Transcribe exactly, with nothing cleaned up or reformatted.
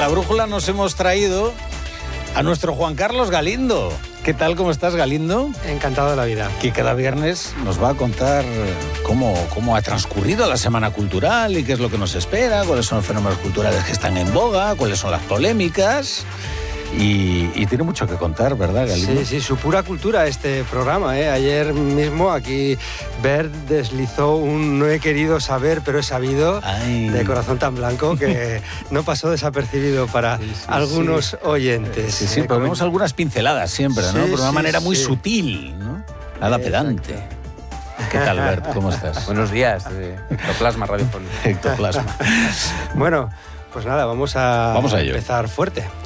La Brújula nos hemos traído a nuestro Juan Carlos Galindo. ¿Qué tal? ¿Cómo estás, Galindo? Encantado de la vida. Que cada viernes nos va a contar cómo, cómo ha transcurrido la Semana Cultural y qué es lo que nos espera, cuáles son los fenómenos culturales que están en boga, cuáles son las polémicas. Y, y tiene mucho que contar, ¿verdad, Galindo? Sí, sí, su pura cultura este programa, ¿eh? Ayer mismo aquí Bert deslizó un no he querido saber, pero he sabido, Ay. de corazón tan blanco que no pasó desapercibido para sí, sí, algunos sí. oyentes. Sí, sí, eh, ponemos como... algunas pinceladas siempre, sí, ¿no? Por una sí, manera muy sí. sutil, ¿no? Nada pedante. ¿Qué tal, Bert? ¿Cómo estás? Buenos días, eh, Ectoplasma Radiofónico. Ectoplasma. Bueno, pues nada, vamos a, vamos a empezar fuerte.